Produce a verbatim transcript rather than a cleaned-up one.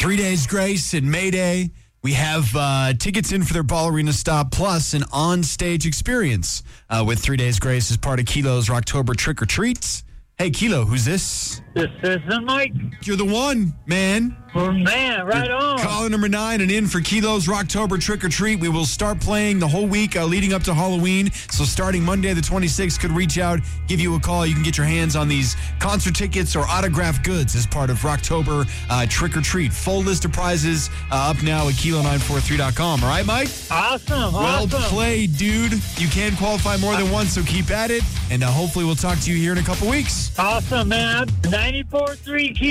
Three Days Grace and Mayday. We have uh, tickets in for their Ball Arena stop, plus an on-stage experience uh, with Three Days Grace as part of Kilo's Rocktober Trick or Treats. Hey, Kilo, who's this? This isn't Mike. You're the one, man. Oh, man, right on. Caller number nine and in for Kilo's Rocktober Trick or Treat. We will start playing the whole week uh, leading up to Halloween. So starting Monday the twenty-sixth, could reach out, give you a call. You can get your hands on these concert tickets or autographed goods as part of Rocktober uh, Trick or Treat. Full list of prizes uh, up now at kilo nine four three dot com. All right, Mike? Awesome, Well awesome. played, dude. You can qualify more than once, so keep at it. And uh, hopefully we'll talk to you here in a couple weeks. Awesome, man. ninety-four point three Kilo.